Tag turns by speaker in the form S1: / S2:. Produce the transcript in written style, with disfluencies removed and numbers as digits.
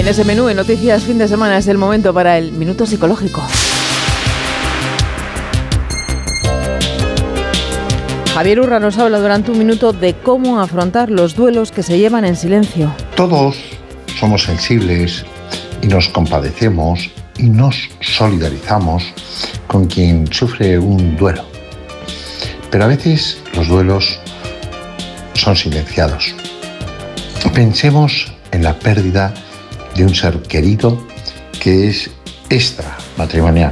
S1: En ese menú, en Noticias Fin de Semana, es el momento para el Minuto Psicológico. Javier Urra nos habla durante un minuto de cómo afrontar los duelos que se llevan en silencio.
S2: Todos somos sensibles y nos compadecemos y nos solidarizamos con quien sufre un duelo. Pero a veces los duelos son silenciados. Pensemos en la pérdida de un ser querido que es extramatrimonial.